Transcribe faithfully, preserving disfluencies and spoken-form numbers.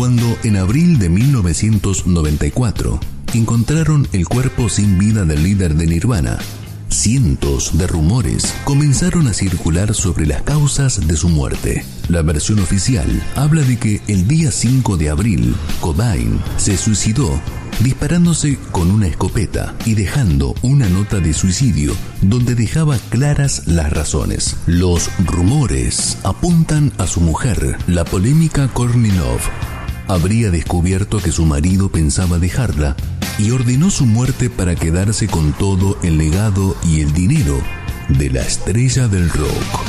Cuando en abril de mil novecientos noventa y cuatro encontraron el cuerpo sin vida del líder de Nirvana, cientos de rumores comenzaron a circular sobre las causas de su muerte. La versión oficial habla de que el día cinco de abril, Cobain se suicidó disparándose con una escopeta y dejando una nota de suicidio donde dejaba claras las razones. Los rumores apuntan a su mujer. La polémica Courtney Love habría descubierto que su marido pensaba dejarla y ordenó su muerte para quedarse con todo el legado y el dinero de la estrella del rock.